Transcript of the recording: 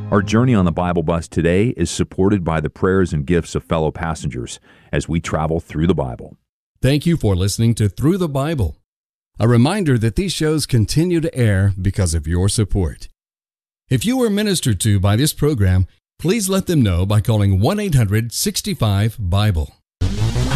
Our journey on the Bible Bus today is supported by the prayers and gifts of fellow passengers as we travel through the Bible. Thank you for listening to Through the Bible. A reminder that these shows continue to air because of your support. If you were ministered to by this program, please let them know by calling 1-800-65-BIBLE.